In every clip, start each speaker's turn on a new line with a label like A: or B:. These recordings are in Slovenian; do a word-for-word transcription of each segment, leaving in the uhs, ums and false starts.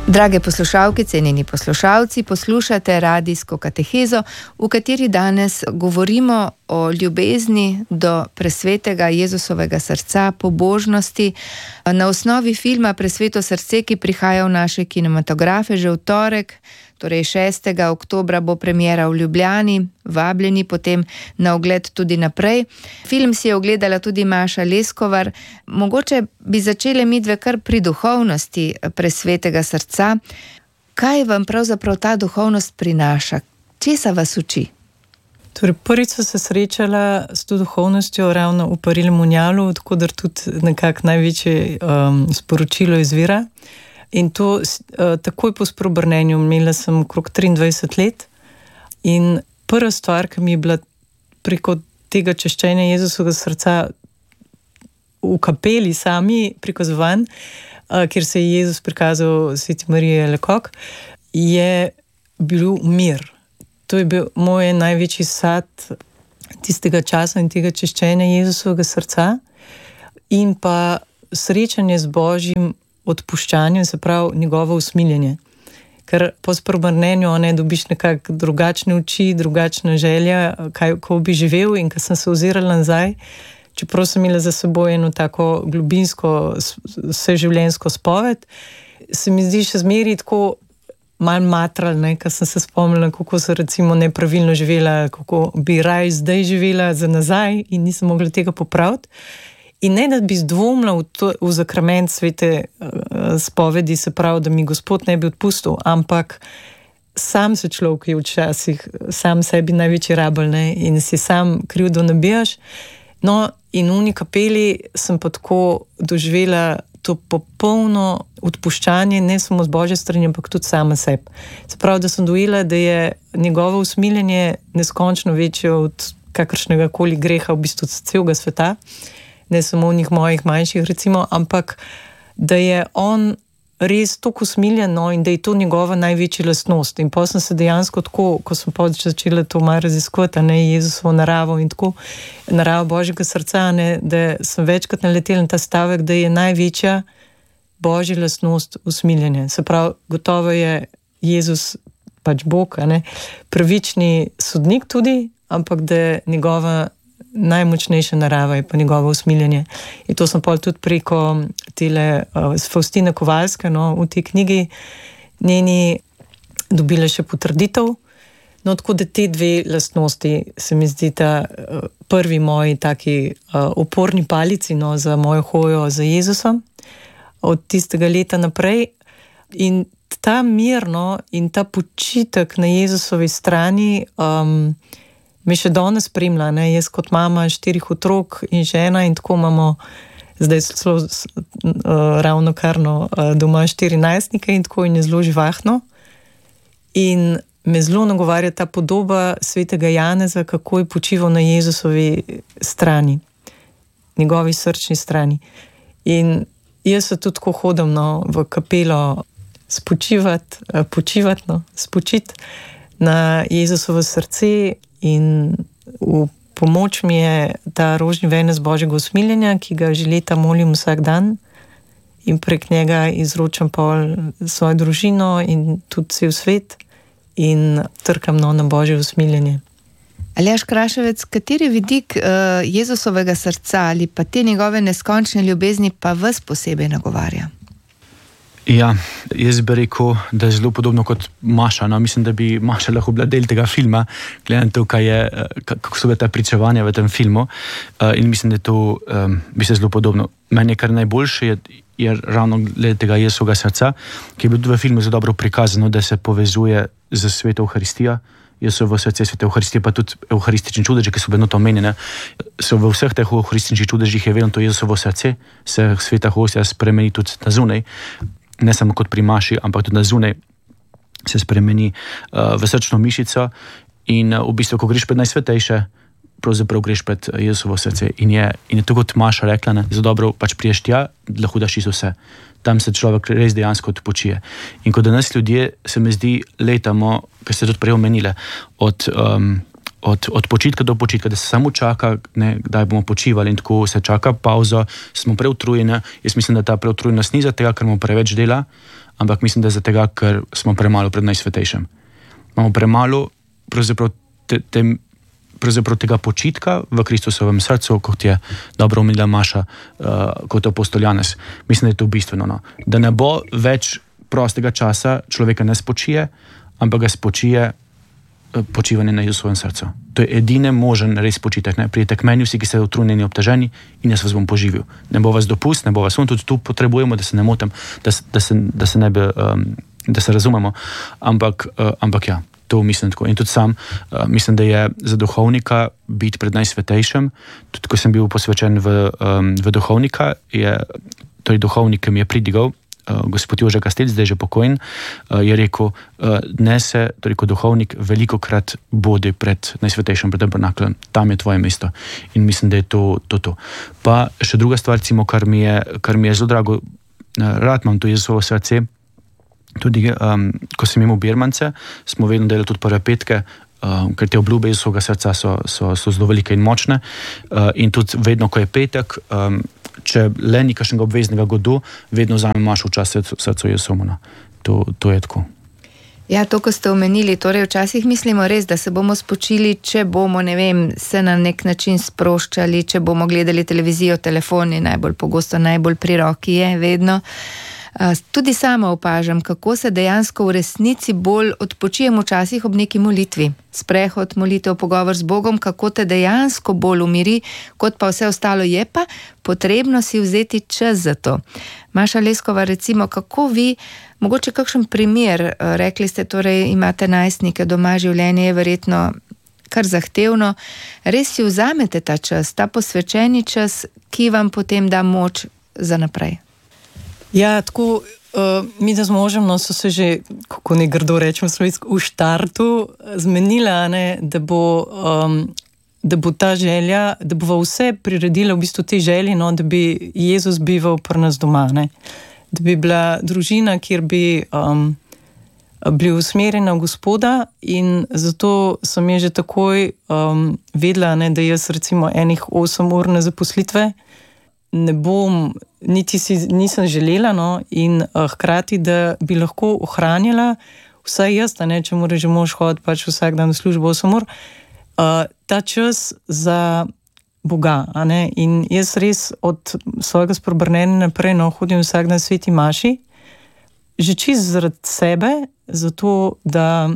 A: Drage poslušalke, cenjeni poslušalci, poslušate radijsko katehezo, v kateri danes govorimo o ljubezni do presvetega Jezusovega srca, pobožnosti, na osnovi filma Presveto srce, ki prihaja v naše kinematografe že v torek, torej šestega oktobra bo premiera v Ljubljani, vabljeni potem na ogled tudi naprej. Film si je ogledala tudi Maša Leskovar. Mogoče bi začeli midve kar pri duhovnosti presvetega srca. Kaj vam pravzaprav ta duhovnost prinaša? Česa vas uči?
B: Torej, prvič so se srečala s to duhovnostjo ravno v Parimonjalu, tako da tudi nekako največje um, sporočilo izvira. In to uh, takoj po spreobrnenju, imela sem okrog triindvajset let, in prva stvar, ki mi je bila preko tega češčenja Jezusovega srca v kapeli sami prikazovan, uh, kjer se je Jezus prikazal Sveti Mariji Lekok, je bil mir. To je bil moj največji sad tistega časa in tega češčenja Jezusovega srca, in pa srečanje z Božjim odpuščanjem, se pravi njegovo usmiljenje. Ker po spreobrnenju ne dobiš nekako drugačne oči, drugačna želja, kaj, kako bi živel, in ko sem se ozirala nazaj, čeprav sem imela za seboj eno tako globinsko, vseživljenjsko spoved, se mi zdi še zmeraj tako malo matralne, ker sem se spomnila, kako so recimo nepravilno živela, kako bi raj zdaj živela za nazaj in nisem mogla tega popraviti. In ne, da bi zdvomila v, to, v zakrament svete uh, spovedi, se pravi, da mi Gospod ne bi odpustil, ampak sam se človek je včasih, sam sebi največji rabelj, ne, in si sam krivdo nabijaš. No, in v uni kapeli sem pa tako doživela to popolno odpuščanje, ne samo z Božje strani, ampak tudi sama sebi. Se pravi, da sem dojela, da je njegovo usmiljenje neskončno večje od kakršnega koli greha, v bistvu celega sveta, ne samo v njih mojih manjših, recimo, ampak da je on res toliko usmiljen, no, in da je to njegova največja lastnost. In potem sem se dejansko tako, ko sem pa začela to malo raziskovati, ne, Jezusovo naravo in tako, naravo Božjega srca, ne, da sem večkrat naletela na ta stavek, da je največja Božja lastnost usmiljenje. Se pravi, gotovo je Jezus, pač Bog, ne, pravični sodnik tudi, ampak da je njegova najmočnejša narava je pa njegovo usmiljenje. In to sem pol tudi preko tele uh, Faustine Kovalske, no, v tej knjigi njeni dobila še potrditev. No, tako da te dve lastnosti se mi zdi ta uh, prvi moji taki uh, oporni palici, no, za mojo hojo za Jezusom od tistega leta naprej. In ta mirno in ta počitek na Jezusovi strani um, me še danes spremlja, ne, jaz kot mama štirih otrok in žena, in tako imamo zdaj zelo uh, ravno karno uh, doma štiri najstnike in tako, in je zelo živahno. In me zelo nagovarja ta podoba svetega Janeza, kako je počival na Jezusovi strani, njegovi srčni strani. In jaz se tudi tako hodim, no, v kapelo spočivati, uh, počivati, no, spočiti na Jezusovo srce. In v pomoč mi je ta rožni venec Božjega usmiljenja, ki ga že leta molim vsak dan, in prek njega izročam pol svojo družino in tudi cel svet in trkam, no, na Božje usmiljenje.
A: Aljaž Kraševec, kateri vidik uh, Jezusovega srca ali pa te njegove neskončne ljubezni pa vas posebej nagovarja?
C: Ja, jaz bi rekel, da je zelo podobno kot Maša. No, mislim, da bi Maša lahko bila del tega filma, gledam to, kaj je, kako so ta pričevanja v tem filmu, in mislim, da je to um, bi se zelo podobno. Meni je kar najboljše je, je ravno glede tega Jezusovega srca, ki je bil tudi v filmu zelo dobro prikazano, da se povezuje z sveto Evharistija. Jezusovo srce, sveta Evharistija, pa tudi evharistični čudeži, ki so vedno to omenjene. So v vseh teh evharističnih čudežih je vedno to Jezusovo srce, se sveta hostja spremeni tudi na zunaj. Ne samo kot pri Maši, ampak tudi na zunaj se spremeni uh, v srčno mišico, in uh, v bistvu, ko greš pred najsvetejše, pravzaprav greš pred Jezusovo srce, in je, in je to, kot Maša rekla, ne, za dobro pač priješ tja, da lahko daš čisto vse. Tam se človek res dejansko odpočije. In ko danes ljudje, se mi zdi, letamo, ker ste tudi prej omenile, od um, od, od počitka do počitka, da se samo čaka, ne, kdaj bomo počivali in tako se čaka pauzo, smo preutrujeni. Jaz mislim, da ta preutrujenost ni za tega, ker imamo preveč dela, ampak mislim, da je za tega, ker smo premalo pred Najsvetejšim. Imamo premalo pravzaprav, te, te, pravzaprav tega počitka v Kristusovem srcu, kot je dobro omenila Maša, uh, kot apostol Janez. Mislim, da je to bistveno. No? Da ne bo več prostega časa, človeka ne spočije, ampak ga spočije počivanje na Jezusovem srcu. To je edine možen res počitek. Ne? Prijete k meni vsi, ki ste utrujeni in obteženi, in jaz vas bom poživil. Ne bo vas dopust, ne bo vas on, tudi tu potrebujemo, da se ne motim, da, da, se, da se ne bi, um, da se razumemo. Ampak, uh, ampak ja, to mislim tako. In tudi sam uh, mislim, da je za duhovnika biti pred Najsvetejšim. Tudi ko sem bil posvečen v, um, v duhovnika, je torej duhovnik, ki mi je pridigal, Uh, gospod Jože Kastelj, zdaj že pokojen, uh, je rekel, uh, ne se, torej kot duhovnik, veliko krat bodi pred Najsvetejšim, pred tabernakljem, tam je tvoje mesto. In mislim, da je to to. to. Pa še druga stvar, cimo, kar, mi je, kar mi je zelo drago, uh, rad imam to Jezusovo srce, tudi um, ko sem imel Birmance, smo vedno delali tudi prve petke, um, ker te obljube Jezusovega srca so, so, so zelo velike in močne, uh, in tudi vedno, ko je petek, um, če le ni kakšnega obveznega godu, vedno vzame Mašo v čas srcu Jezusovemu. To, to je tako.
A: Ja, to, ko ste omenili, torej včasih mislimo res, da se bomo spočili, če bomo, ne vem, se na nek način sproščali, če bomo gledali televizijo, telefon je najbolj pogosto, najbolj pri roki je vedno. Tudi sama opažam, kako se dejansko v resnici bolj odpočijem včasih ob neki molitvi. Sprehod, molitev, pogovor z Bogom, kako te dejansko bolj umiri, kot pa vse ostalo. Je pa potrebno si vzeti čas za to. Maša Leskova, recimo, kako vi, mogoče kakšen primer, rekli ste, torej imate najstnike doma, življenje je verjetno kar zahtevno, res si vzamete ta čas, ta posvečeni čas, ki vam potem da moč za naprej.
B: Ja, tako, uh, mi da z možem, no, so se že, kako ne grdo rečem, v štartu zmenila, ne, da bo, um, da bo ta želja, da bo vse priredila v bistvu te želje, no, da bi Jezus bival pri nas doma, ne. Da bi bila družina, kjer bi um, bili usmerjena v Gospoda, in zato sem je že takoj um, vedela, ne, da jaz recimo enih osem ur na zaposlitve ne bom, niti si nisem želela, no, in uh, hkrati, da bi lahko ohranjala vsaj jaz, ne, če mora že mož hoditi pač vsak dan v službo osem ur, uh, ta čas za Boga, a ne, in jaz res od svojega spreobrnenja naprej, no, hodim vsak dan sveti maši, že čisto zaradi sebe, zato, da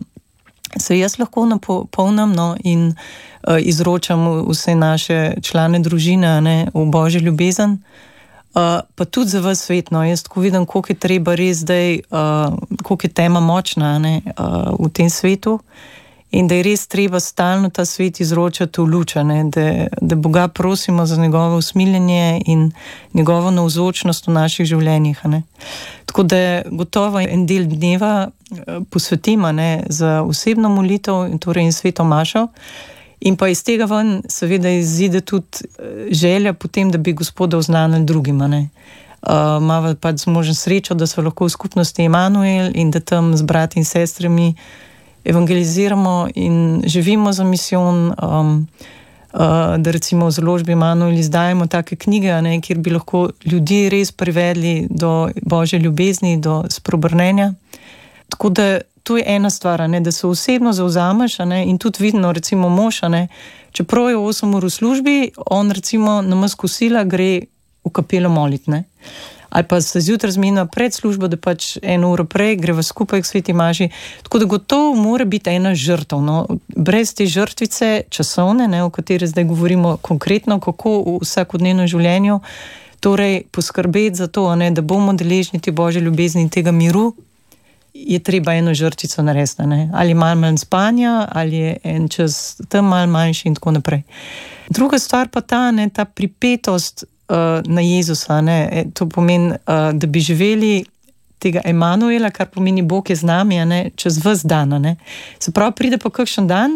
B: se jaz lahko napolnim, no, in uh, izročam vse naše člane družine, ne, v Božjo ljubezen, uh, pa tudi za vas svet, no, jaz tako vidim, koliko je treba res zdaj, uh, koliko je tema močna, ne, uh, v tem svetu, in da je res treba stalno ta svet izročati v luč, ne, da, da Boga prosimo za njegovo usmiljenje in njegovo navzočnost v naših življenjih, ne. Tako da gotovo en del dneva posvetimo, ne, za osebno molitev in torej in sveto mašo, in pa iz tega ven seveda izide tudi želja potem, da bi Gospoda oznanili drugima, ne. Uh, malo pač z možem srečo, da so lahko v skupnosti Emanuel in da tam z brati in sestrami evangeliziramo in živimo za misijon, um, uh, da recimo v založbi Emanuel izdajamo take knjige, ne, kjer bi lahko ljudi res privedli do Božje ljubezni, do spreobrnenja. Tako da to je ena stvar, ne, da se osebno zavzameš, ne, in tudi vidno recimo mož, ne, čeprav je osem ur v službi, on recimo namesto kosila gre v kapelo moliti, ne. Ali pa se zjutraj zmenijo pred službo, da pač eno uro prej greva skupaj k sveti maši. Tako da gotovo mora biti ena žrtev. No. Brez te žrtvice časovne, ne, o kateri zdaj govorimo konkretno, kako v vsakodnevnem življenju, torej poskrbeti za to, ne, da bomo deležni te Božje ljubezni in tega miru, je treba eno žrtvico narediti. Ne. Ali malo manj spanja, ali je en čas tam malo manjši in tako naprej. Druga stvar pa ta, ne, ta pripetost na Jezusa, ne, to pomeni, da bi živeli tega Emanuela, kar pomeni Bog je z nami, ne, čez ves dan, ne. Se pravi, pride pa kakšen dan,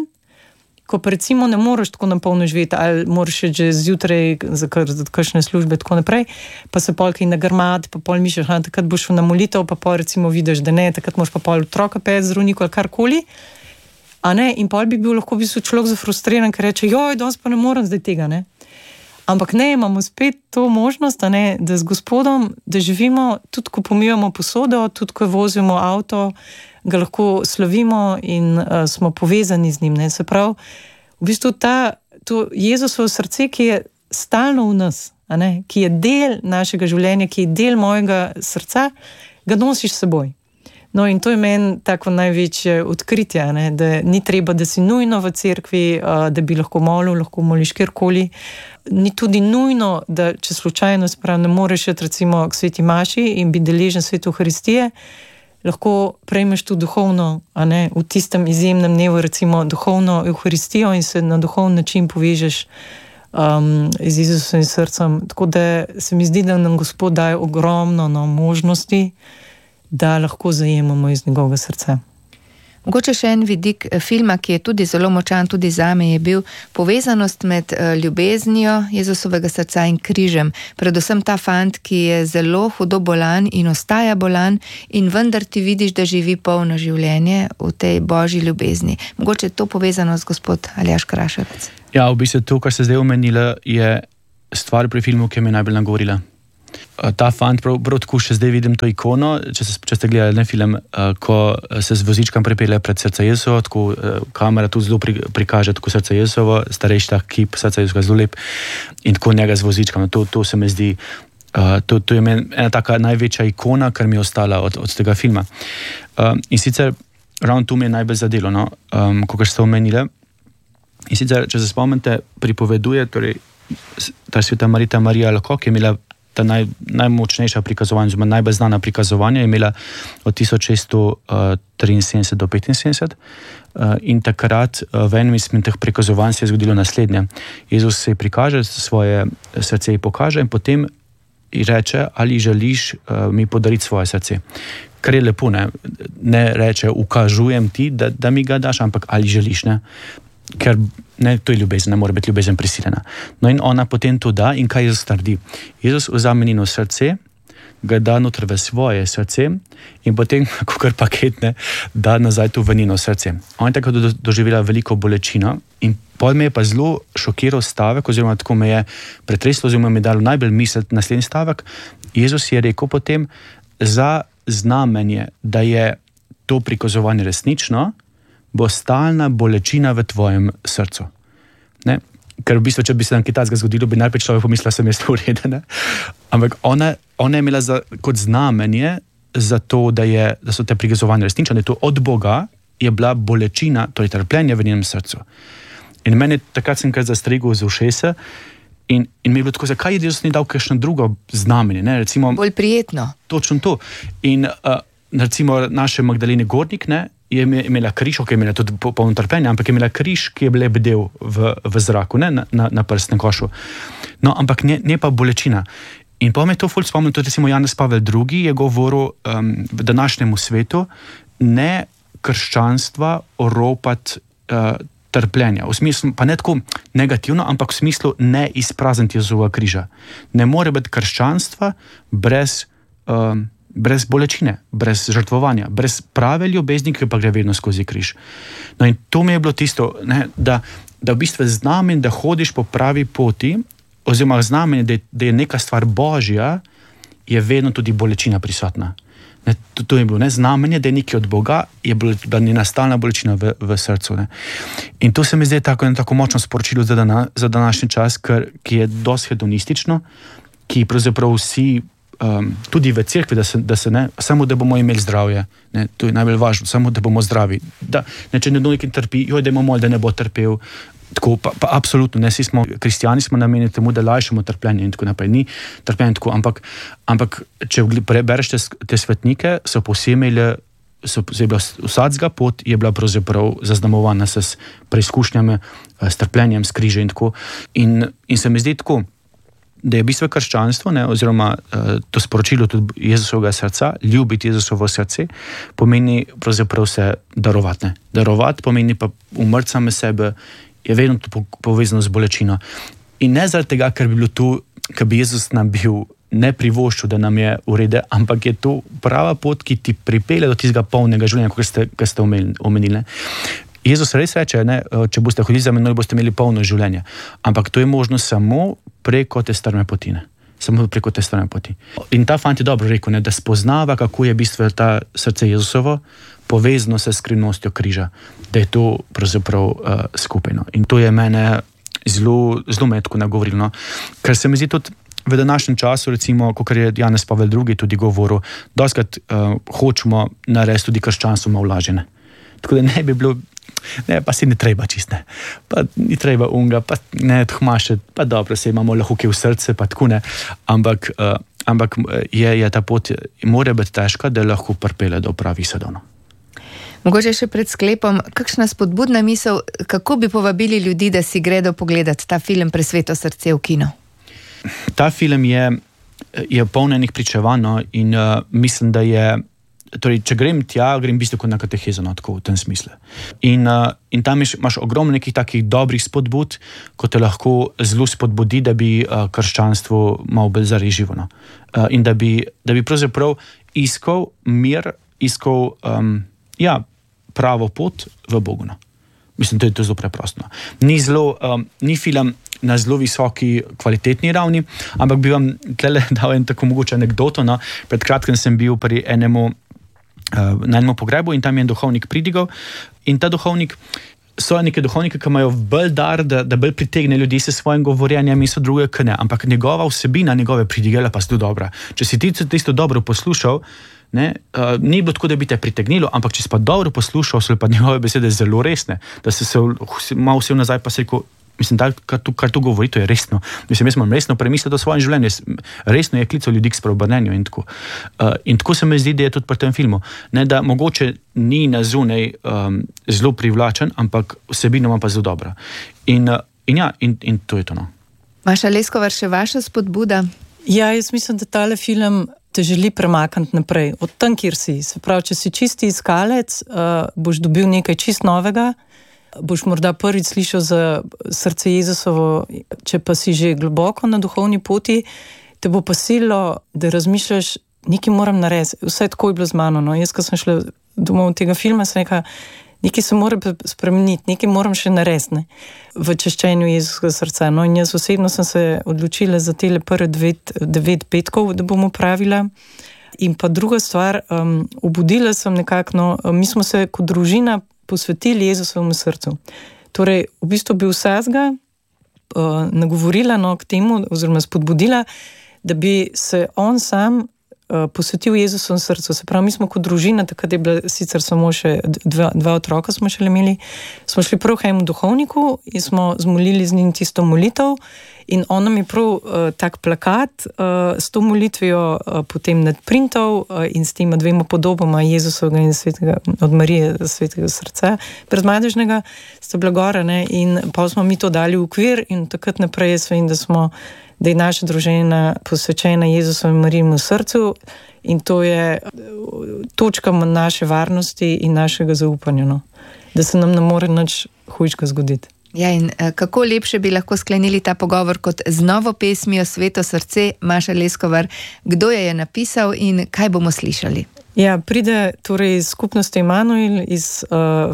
B: ko pa recimo ne moreš tako napolno živeti, ali moraš že zjutraj za kakšne službe, tako naprej, pa se pol kaj nagrmati, pa pol mišlješ, takrat boš šel na molitev, pa pol recimo vidiš, da ne, takrat moraš pa pol otroka peti zdravniku ali karkoli. A ne, in pol bi bil lahko v bistvu človek zafrustriran, ker reče, joj, danes pa ne morem zdaj tega, ne. Ampak ne, imamo spet to možnost, a ne, da z Gospodom, da živimo, tudi ko pomivamo posodo, tudi ko vozimo avto, ga lahko slavimo in uh, smo povezani z njim, ne. Se pravi, v bistvu ta, to Jezusovo srce, ki je stalno v nas, a ne, ki je del našega življenja, ki je del mojega srca, ga nosiš s seboj. No, in to je meni tako največje odkritje, ne? Da ni treba, da si nujno v cerkvi, da bi lahko molil, lahko moliš kjerkoli. Ni tudi nujno, da če slučajno sprav ne moreš iti recimo k sveti maši in biti deležen svete Euharistije, lahko prejmeš tudi duhovno, a ne, v tistem izjemnem dnevu recimo duhovno Euharistijo in se na duhovni način povežeš um, z Jezusovim srcem. Tako da se mi zdi, da nam Gospod daje ogromno no, možnosti, da lahko zajemamo iz njegovega srca.
A: Mogoče še en vidik filma, ki je tudi zelo močan, tudi zame je bil povezanost med ljubeznijo Jezusovega srca in križem. Predvsem ta fant, ki je zelo hudo bolan in ostaja bolan in vendar ti vidiš, da živi polno življenje v tej božji ljubezni. Mogoče to povezanost, gospod Aljaž Kraševec.
C: Ja, v bistvu to, kar ste zdaj omenila, je stvar pri filmu, ki me najbolj nagovorila. Ta fant, prav, prav tako še zdaj vidim to ikono, če, se, če ste gledali ne film, ko se z vozičkom pripelje pred srce Jezusovo, tako kamera tu zelo pri, prikaže tako srce Jezusovo, starejši tak kip srca Jezusova zelo lep in tako njega z vozičkom. To, to se mi zdi, uh, to, to je meni ena taka največja ikona, kar mi je ostala od, od tega filma. Uh, in sicer ravno tu mi je najbolj zadelo, no, um, kot ste omenili. In sicer, če se spomnite, pripoveduje, torej ta sveta Marita Marija Alacoque, ki je imela ta naj, najmočnejša prikazovanja, oziroma najbolj znana prikazovanja, je imela od tisoč šeststo triinsedemdeset do petinsedemdeset uh, in takrat uh, v enem izmed teh prikazovanj se je zgodilo naslednje. Jezus se prikaže, svoje srce ji pokaže in potem ji reče, ali želiš uh, mi podariti svoje srce. Kar je lepo, ne, ne reče, ukažujem ti, da, da mi ga daš, ampak ali želiš, ne. Ker ne, to je ljubezen, ne more biti ljubezen prisiljena. No in ona potem to da in kaj Jezus naredi? Jezus vzame njeno srce, ga da noter v svoje srce in potem, kakor paket, ne, da nazaj to v njeno srce. Ona je tako do, doživela veliko bolečino in pol me je pa zelo šokiral stavek, oziroma tako me je pretreslo, oziroma me je dalo najbolj misliti naslednji stavek. Jezus je rekel potem, za znamenje, da je to prikazovanje resnično, bo stalna bolečina v tvojem srcu. Ne? Ker v bistvu, če bi se nam kitajska zgodilo, bi najprej človek pomislil, da sem jaz ureden. Ampak ona, ona je imela za, kot znamenje za to, da, je, da so te prikazovanja resnične, da je to od Boga, je bila bolečina, torej trpljenje v njenem srcu. In meni takrat sem kar zastrigel z ušesa in, in mi je bilo tako, zakaj je Jezus ni dal kakšno drugo znamenje? Ne? Recimo,
A: bolj prijetno.
C: Točno to. In uh, recimo naše Magdalene Gornik, ne, je imela križ, ki je imela tudi polno trpenja, ampak je imela križ, ki je lebdel v, v zraku, ne, na, na prstnem košu. No, ampak ne, ne pa bolečina. In pa me to ful spomnil, tudi recimo Janez Pavel drugi je govoril um, v današnjemu svetu, ne krščanstva oropati uh, trpljenja. V smislu, pa ne tako negativno, ampak v smislu ne izprazniti Jezusovega križa. Ne more biti krščanstva brez um, brez bolečine, brez žrtvovanja, brez prave ljubezni, ki pa gre vedno skozi križ. No in to mi je bilo tisto, ne, da, da v bistvu znamen, da hodiš po pravi poti, oziroma znamen, da, da je neka stvar božja, je vedno tudi bolečina prisotna. Ne, to, to je bilo ne, znamenje, da je nekaj od Boga, je bilo, da ni nastalna bolečina v, v srcu. Ne. In to se mi zdaj tako, tako močno sporočilo za, dana, za današnji čas, ker, ki je dosti hedonistično, ki pravzaprav vsi Um, tudi v cerkvi, da se, da se ne, samo da bomo imeli zdravje, ne, to je najbolj važno, samo da bomo zdravi. Da, ne, če nekdo nekaj trpi, joj, da imamo molj, da ne bo trpel, tako, pa, pa absolutno, ne, si smo, kristijani smo namenjeni temu, da lajšamo trpljenje in tako naprej, ni trpljenje tako, ampak, ampak če prebereš te, te svetnike, so posebej, so posebej vsadzga pot je bila pravzaprav zaznamovana s preizkušnjami, s trpljenjem, s križem in tako. In, in se mi zdi tako, da je bistvo krščanstvo, ne, oziroma uh, to sporočilo tudi Jezusovega srca, ljubiti Jezusovo srce, pomeni pravzaprav se darovati. Ne. Darovati pomeni pa umrti same sebe, je vedno to povezano z bolečino. In ne zaradi tega, ker bi bilo tu, ker bi Jezus nam bil ne privoščil, da nam je urede, ampak je to prava pot, ki ti pripelje do tistega polnega življenja, kot ste, ste omenili. Jezus res reče, ne, če boste hodili za menoj, boste imeli polno življenje. Ampak to je možno samo preko te strme poti. Ne. Samo preko te strme poti. In ta fant je dobro rekel, ne, da spoznava, kako je bistvo ta srce Jezusovo povezano se skrivnostjo križa. Da je to pravzaprav uh, skupaj. No. In to je mene zelo, zelo me tako nagovorilo. No. Ker se mi zdi tudi v današnjem času, recimo, kot je Janez Pavel drugi tudi govoril, doskrat uh, hočemo narediti tudi krščanstvo malo lažje. Ne. Tako da ne bi bilo, ne, pa si ne treba čist, ne. Pa ni treba unga, pa ne tmaše, pa dobro, se imamo lahko kaj v srce, pa tako ne. Ampak, uh, ampak je, je ta pot, mora biti težka, da lahko pripelje do pravih sadov. No.
A: Mogoče še pred sklepom, kakšna spodbudna misel, kako bi povabili ljudi, da si gredo pogledati ta film Presveto srce v kino?
C: Ta film je, je poln enih pričevanj, no, in uh, mislim, da je, torej, če grem tja, grem v bistvu kot na katehezo, no, tako v tem smislu. In, uh, in tam imaš, imaš ogromno nekih takih dobrih spodbud, ko te lahko zelo spodbudi, da bi uh, krščanstvo malo bolj zares živo. No. Uh, in da bi, da bi pravzaprav iskal mir, iskal um, ja, pravo pot v Bogu. No. Mislim, da je to zelo preprosto. Ni, zelo, um, ni film na zelo visoki kvalitetni ravni, ampak bi vam tlele dal en tako mogoče anekdoto. No. Pred kratkim sem bil pri enemu, uh, na enem pogrebu in tam je en duhovnik pridigal in ta duhovnik, so neke duhovnike, ki imajo bolj dar, da, da bolj pritegne ljudi s svojim govorjenjem in so druge, ki ne. Ampak njegova vsebina, njegove pridigala pa zelo dobra. Če si ti tisto dobro poslušal, ne, uh, ni bilo tako, da bi te pritegnilo, ampak če si pa dobro poslušal, so pa njegove besede zelo resne, da si se malo vsel nazaj pa se rekel, mislim, da kar tu, kar tu govori, to je resno. Mislim, jaz imam resno premisliti o svojem življenju, resno je klical ljudi k spreobrnenju in tako. Uh, in tako se mi zdi, da je tudi pri tem filmu. Ne, da mogoče ni na zunaj um, zelo privlačen, ampak vsebina ima pa zelo dobra. In, uh, in ja, in, in to je to. No.
A: Maša Leskovar, še vaša spodbuda?
B: Ja, jaz mislim, da tale film te želi premakniti naprej, od tam, kjer si. Se pravi, če si čisti iskalec, uh, boš dobil nekaj čist novega, boš morda prvič slišal za srce Jezusovo, če pa si že globoko na duhovni poti, te bo pa sililo, da razmišljaš, nekaj moram narediti. Vse tako je bilo z mano. No. Jaz, ko sem šla domov tega filma, sem rekla, nekaj se mora spremeniti, nekaj moram še narediti, ne, v češčenju Jezusovega srca. No, in jaz osebno sem se odločila za tele prve devet, devet petkov, da bom opravila. In pa druga stvar, um, obudila sem nekako, no, mi smo se kot družina posvetili Jezusovemu srcu. Torej, v bistvu bi vsega uh, nagovorila, no, k temu, oziroma spodbudila, da bi se on sam posvetil Jezusovemu srcu. Se pravi, mi smo kot družina, takrat je bila sicer samo še dva, dva otroka smo še imeli, smo šli prav k enemu duhovniku in smo zmolili z njim tisto molitev in on nam je prav uh, tak plakat uh, s to molitvijo uh, potem nadprintal uh, in s tema dvema podobama Jezusovega in svetega, od Marije svetega srca predmadežnega sta bila gora, ne, in pa smo mi to dali v okvir in takrat naprej jaz vem, da smo da je naša družina posvečena Jezusovemu Marijinemu srcu in to je točka naše varnosti in našega zaupanja, no. Da se nam ne more nič hujšega zgoditi.
A: Ja, in kako lepše bi lahko sklenili ta pogovor kot z novo pesmijo Sveto srce, Maša Leskovar. Kdo je je napisal in kaj bomo slišali?
B: Ja, pride torej iz skupnosti Emanuel iz uh,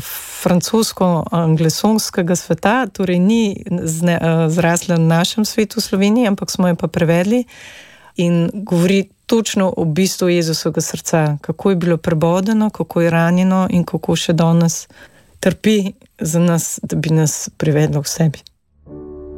B: francosko-anglesonskega sveta, torej ni zne, uh, zrasla na našem svetu v Sloveniji, ampak smo jo pa prevedli in govori točno o bistvu Jezusovega srca, kako je bilo prebodeno, kako je ranjeno in kako še danes trpi za nas, da bi nas privedlo k sebi.